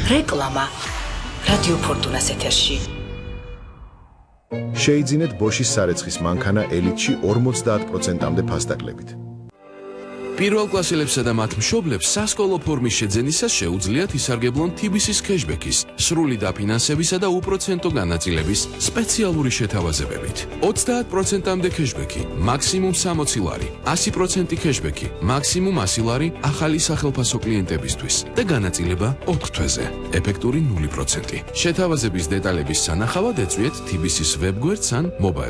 რეკლამა რადიო ფორტუნას ეთერში. შეიძინეთ ბოშის სარეცხის მანქანა ელიტში 50%-მდე ფასდაკლებით. პირველ კლასელებსა და მათ მშობლებს სასკოლო ფორმის შეძენისას შეუძლიათ ისარგებლონ TBC-ის кэშბექის, სრული დაფინანსებისა და უპროცენტო განაწილების სპეციალური შეთავაზებებით. 30%-მდე кэშბექი, მაქსიმუმ 60 ლარი, 100% кэშბექი, მაქსიმუმ 100 ლარი ახალი სახელფასო კლიენტებისთვის და განაწილება 4 თვეზე, ეფექტური 0%. შეთავაზების დეტალების სანახავად ეწვიეთ TBC-ის ვებგვერდს ან მობაილ